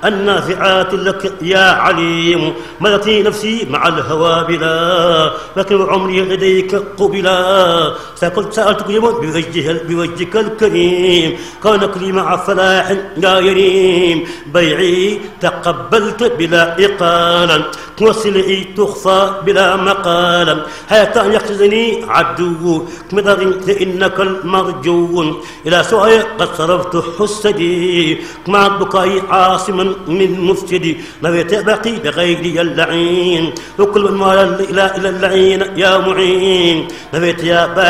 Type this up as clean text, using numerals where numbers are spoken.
النافعات لك يا عليم. ملتي نفسي مع الهوى بلا لكن عمري لديك قبلا. سألتك يوما بوجهك الكريم كونك لي مع فلاح لا يريم. بيعي تقبلت بلا إقالا وصلي تخفى بلا مقالا. حتى أن يقتزني عدو مدر فإنك المرجو. إلى سوء قد صرفت حسدي مع البكاء عاصما من مفسدي. نويت بقي بغيري اللعين وكل من مال إلى اللعين يا معين. نويت يا